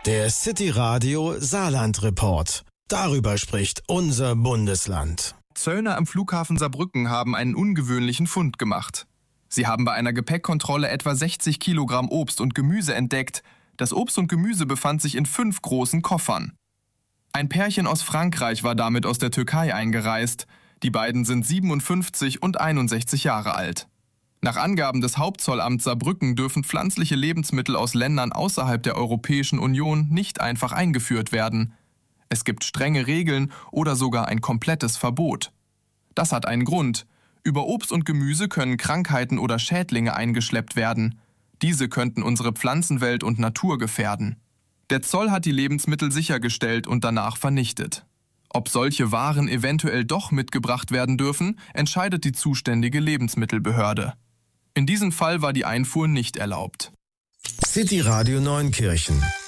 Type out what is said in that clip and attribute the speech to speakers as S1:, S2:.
S1: Der City Radio Saarland Report. Darüber spricht unser Bundesland.
S2: Zöllner am Flughafen Saarbrücken haben einen ungewöhnlichen Fund gemacht. Sie haben bei einer Gepäckkontrolle etwa 60 Kilogramm Obst und Gemüse entdeckt. Das Obst und Gemüse befand sich in 5 großen Koffern. Ein Pärchen aus Frankreich war damit aus der Türkei eingereist. Die beiden sind 57 und 61 Jahre alt. Nach Angaben des Hauptzollamts Saarbrücken dürfen pflanzliche Lebensmittel aus Ländern außerhalb der Europäischen Union nicht einfach eingeführt werden. Es gibt strenge Regeln oder sogar ein komplettes Verbot. Das hat einen Grund. Über Obst und Gemüse können Krankheiten oder Schädlinge eingeschleppt werden. Diese könnten unsere Pflanzenwelt und Natur gefährden. Der Zoll hat die Lebensmittel sichergestellt und danach vernichtet. Ob solche Waren eventuell doch mitgebracht werden dürfen, entscheidet die zuständige Lebensmittelbehörde. In diesem Fall war die Einfuhr nicht erlaubt.
S1: City Radio Neunkirchen